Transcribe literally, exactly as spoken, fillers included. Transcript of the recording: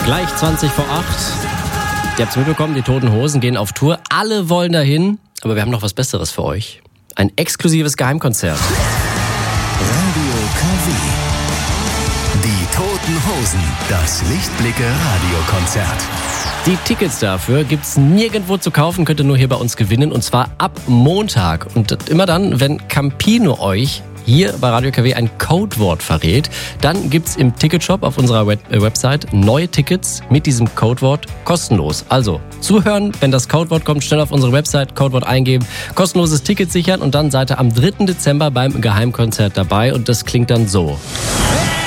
Gleich zwanzig vor acht. Ihr habt's mitbekommen, die Toten Hosen gehen auf Tour. Alle wollen dahin, aber wir haben noch was Besseres für euch. Ein exklusives Geheimkonzert. Radio K W. Die Toten Hosen. Das Lichtblicke-Radiokonzert. Die Tickets dafür gibt's nirgendwo zu kaufen, könnt ihr nur hier bei uns gewinnen. Und zwar ab Montag. Und immer dann, wenn Campino euch hier bei Radio K W ein Codewort verrät, dann gibt's im Ticketshop auf unserer Web- äh, Website neue Tickets mit diesem Codewort kostenlos. Also zuhören, wenn das Codewort kommt, schnell auf unsere Website Codewort eingeben, kostenloses Ticket sichern und dann seid ihr am dritten Dezember beim Geheimkonzert dabei und das klingt dann so.